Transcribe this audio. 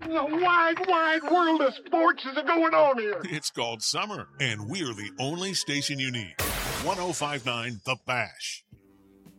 The wide world of sports is going on here. It's called summer, and we're the only station you need. 105.9 The Bash.